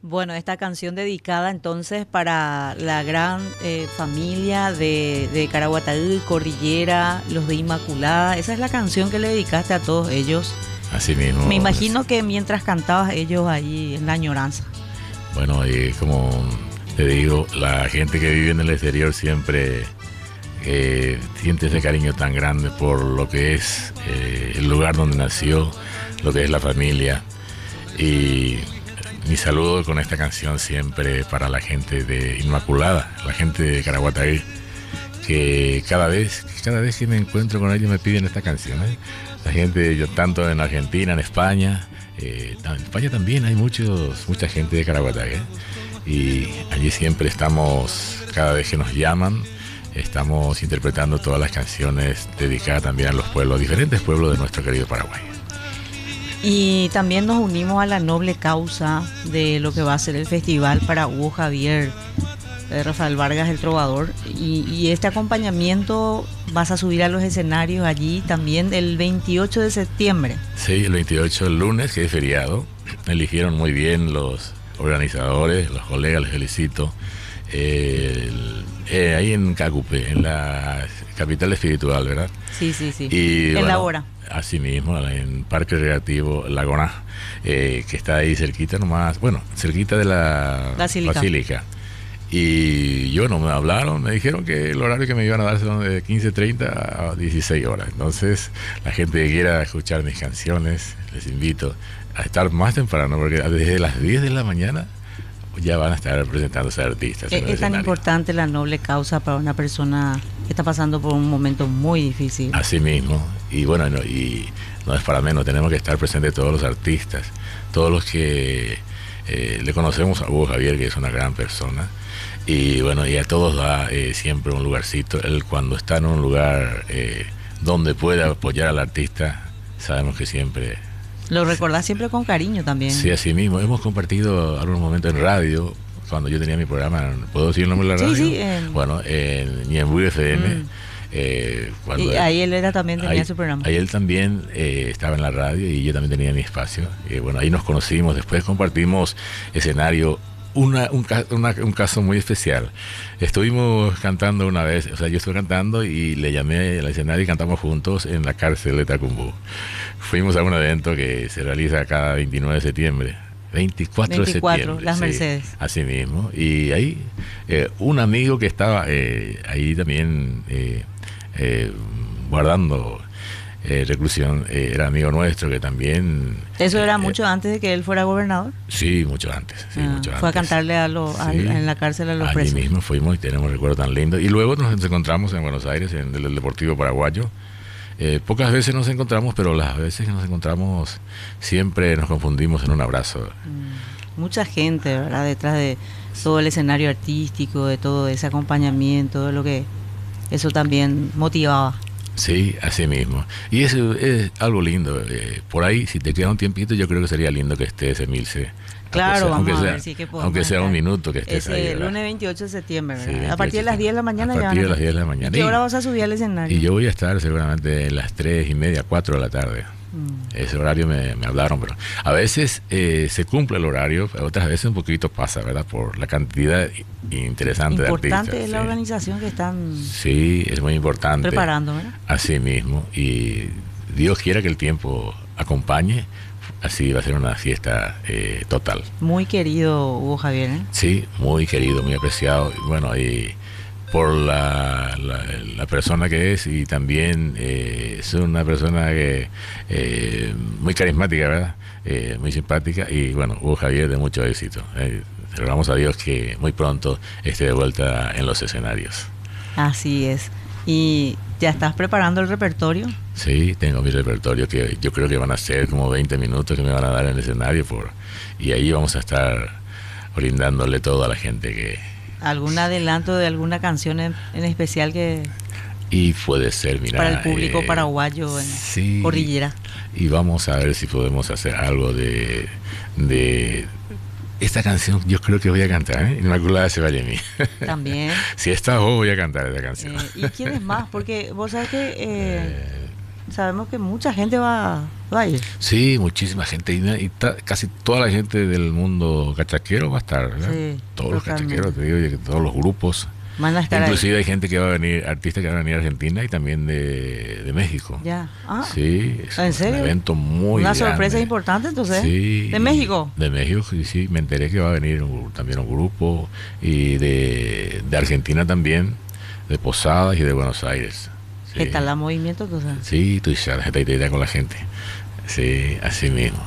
Bueno, esta canción dedicada entonces para la gran familia de Caraguatay, Cordillera, los de Inmaculada. Esa es la canción que le dedicaste a todos ellos. Así mismo. Me imagino que mientras cantabas ellos ahí en la añoranza. Bueno, y como te digo, la gente que vive en el exterior siempre siente ese cariño tan grande por lo que es el lugar donde nació, lo que es la familia. Y mi saludo con esta canción siempre para la gente de Inmaculada, la gente de Caraguatay, que cada vez que me encuentro con ellos me piden esta canción. La gente, yo tanto en Argentina, en España, en España también hay mucha gente de Caraguatay, y allí siempre estamos, cada vez que nos llaman, estamos interpretando todas las canciones dedicadas también a los pueblos, diferentes pueblos de nuestro querido Paraguay. Y también nos unimos a la noble causa de lo que va a ser el festival para Hugo Javier, Rafael Vargas el Trovador, y este acompañamiento vas a subir a los escenarios allí también el 28 de septiembre. Sí, el 28, el lunes, que es feriado. Eligieron muy bien los organizadores, los colegas, les felicito. Ahí en Cacupe, en la capital espiritual, ¿verdad? Sí. Y, en bueno, la hora. Así mismo, en Parque Recreativo Lagoná, que está ahí cerquita nomás, bueno, cerquita de la Basílica. Y yo no me hablaron, me dijeron que el horario que me iban a dar son de 15:30 a 16 horas. Entonces, la gente que quiera escuchar mis canciones, les invito a estar más temprano, porque desde las 10 de la mañana ya van a estar presentándose artistas. Es tan importante la noble causa para una persona que está pasando por un momento muy difícil. Así mismo, y bueno, y no es para menos, tenemos que estar presentes todos los artistas, todos los que le conocemos a Hugo Javier, que es una gran persona, y bueno, y a todos da siempre un lugarcito. Él, cuando está en un lugar donde puede apoyar al artista, sabemos que siempre... Lo recordás siempre con cariño también. Sí, así mismo. Hemos compartido algunos momentos en radio, cuando yo tenía mi programa. ¿Puedo decir el nombre de la radio? Sí. Bueno, en Ñembuy FM. Y ahí él también tenía su programa. Ahí él también estaba en la radio y yo también tenía mi espacio. Bueno, ahí nos conocimos, después compartimos escenario. Un caso muy especial. Estuvimos cantando una vez, o sea, yo estuve cantando y le llamé al escenario y cantamos juntos en la cárcel de Tacumbú. Fuimos a un evento que se realiza cada 29 de septiembre. 24 de septiembre. Las sí, Mercedes. Así mismo. Y ahí un amigo que estaba ahí también guardando reclusión, era amigo nuestro que también... ¿Eso era mucho antes de que él fuera gobernador? Sí, mucho antes. Fue a cantarle en la cárcel a los presos. Allí mismo fuimos y tenemos recuerdos tan lindos. Y luego nos encontramos en Buenos Aires, en el Deportivo Paraguayo. Pocas veces nos encontramos, pero las veces que nos encontramos siempre nos confundimos en un abrazo. Mucha gente, ¿verdad? Detrás de todo el escenario artístico, de todo ese acompañamiento, de lo que eso también motivaba. Sí, así mismo. Y eso es algo lindo. Por ahí, si te queda un tiempito, yo creo que sería lindo que estés, Emilce. Claro, vamos a ver si que podemos. Aunque sea un minuto que estés ahí. El lunes 28 de septiembre, ¿verdad? Sí, a partir de las 10 de la mañana ya. A partir de las 10 de la ¿Y mañana. qué hora vas a subir al escenario? Y yo voy a estar seguramente en las 3:30, 4 de la tarde. Ese horario me hablaron, pero a veces se cumple el horario, pero otras veces un poquito pasa, ¿verdad? Por la cantidad interesante de artistas. Importante es la organización que están... Sí, es muy importante. Preparando, ¿verdad? Así mismo, y Dios quiera que el tiempo acompañe, así va a ser una fiesta total. Muy querido Hugo Javier, ¿eh? Sí, muy querido, muy apreciado, y bueno, y por la persona que es, y también es una persona que muy carismática, ¿verdad? Muy simpática, y bueno, Hugo Javier de mucho éxito. Rogamos a Dios que muy pronto esté de vuelta en los escenarios. Así es. ¿Y ya estás preparando el repertorio? Sí, tengo mi repertorio, que yo creo que van a ser como 20 minutos que me van a dar en el escenario, y ahí vamos a estar brindándole todo a la gente que... ¿Algún adelanto de alguna canción en especial que... Y puede ser, mira... Para el público paraguayo en sí, Cordillera. Y vamos a ver si podemos hacer algo de esta canción. Yo creo que voy a cantar, Inmaculada se vaya a mí. También. Si está vos, voy a cantar esa canción. ¿Y quién es más? Porque vos sabés que sabemos que mucha gente va a ir. Sí, muchísima gente. Casi toda la gente del mundo cachaquero va a estar, ¿verdad? Sí, todos los totalmente. cachaqueros, te digo, y todos los grupos. Van a estar Inclusive ahí. hay gente que va a venir, artistas que van a venir a Argentina y también de México. Ya. Ah, Sí, es ¿en serio? un evento muy una grande. sorpresa importante entonces. Sí. ¿De México? De México, sí, sí. Me enteré que va a venir también un grupo y de Argentina también, de Posadas y de Buenos Aires. Sí. ¿Qué tal la movimiento entonces? Sí, tú ya la gente con la gente. Sí, así mismo.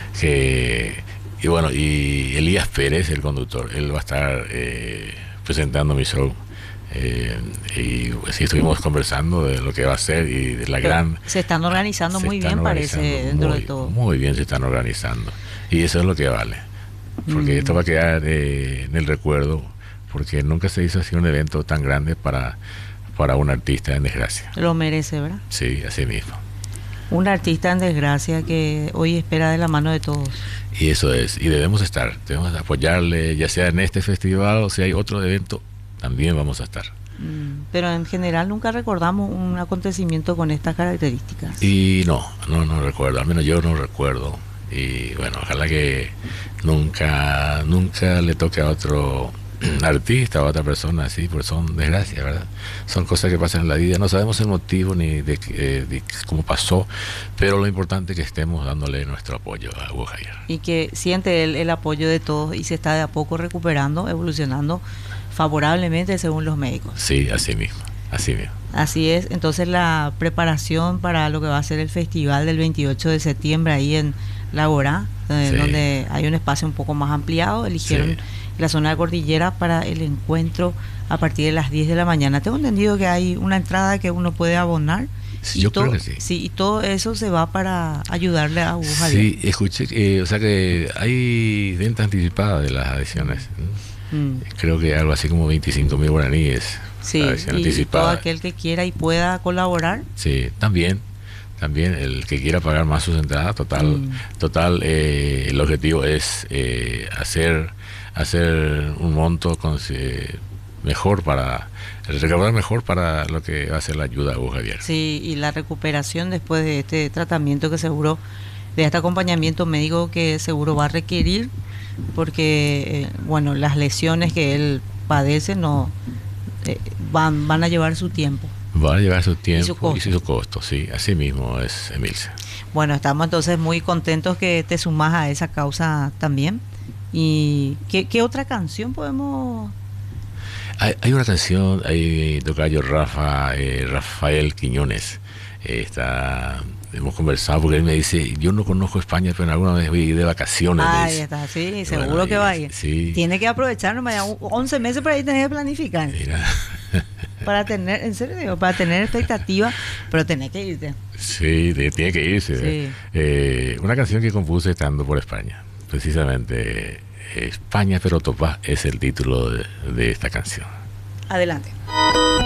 Y bueno, y Elías Pérez, el conductor, él va a estar presentando mi show. Y sí, estuvimos conversando de lo que va a ser y de la gran... Se están organizando se muy están bien, organizando parece, dentro muy, de todo. Muy bien se están organizando. Y eso es lo que vale. Porque esto va a quedar en el recuerdo, porque nunca se hizo así un evento tan grande para un artista en desgracia. Lo merece, ¿verdad? Sí, así mismo. Un artista en desgracia que hoy espera de la mano de todos. Y eso es, y debemos apoyarle, ya sea en este festival o si hay otro evento, también vamos a estar. Pero en general nunca recordamos un acontecimiento con estas características. Y no recuerdo, al menos yo no recuerdo. Y bueno, ojalá que nunca le toque a otro artista o a otra persona así, porque son desgracias, ¿verdad? Son cosas que pasan en la vida, no sabemos el motivo ni de cómo pasó, pero lo importante es que estemos dándole nuestro apoyo a Hugo Javier. Y que siente el apoyo de todos y se está de a poco recuperando, evolucionando favorablemente según los médicos. Sí, así mismo, así mismo. Así es, entonces la preparación para lo que va a ser el festival del 28 de septiembre ahí en La Gorá, Sí. donde hay un espacio un poco más ampliado, eligieron Sí. la zona de cordillera para el encuentro a partir de las 10 de la mañana. Tengo entendido que hay una entrada que uno puede abonar. Sí, yo creo que sí. Y todo eso se va para ayudarle a Hugo Javier. Sí, escuché, o sea que hay venta anticipada de las adhesiones. Creo que algo así como 25.000 guaraníes. Sí, adhesión y todo anticipada. aquel que quiera y pueda colaborar. Sí, también el que quiera pagar más sus entradas, total, el objetivo es hacer un monto mejor recaudar mejor para lo que va a ser la ayuda a Hugo Javier. Sí, y la recuperación después de este tratamiento que seguro, de este acompañamiento médico que seguro va a requerir, porque bueno, las lesiones que él padece no van a llevar su tiempo. Va a llevar su tiempo y su costo, sí, así mismo es, Emilce. Bueno, estamos entonces muy contentos que te sumas a esa causa también. ¿Y qué otra canción podemos...? Hay una canción, hay tocayo Rafael Quiñones, hemos conversado porque él me dice, yo no conozco España, pero alguna vez voy a ir de vacaciones. Ahí está, sí, seguro que va a ir. Sí. Tiene que aprovechar, nomás ya 11 meses por ahí tenés que planificar. Mira. Para tener, en serio digo, para tener expectativa, pero tenés que irte. Sí, tiene que irse. Sí. Una canción que compuse estando por España, precisamente España pero topá es el título de esta canción. Adelante.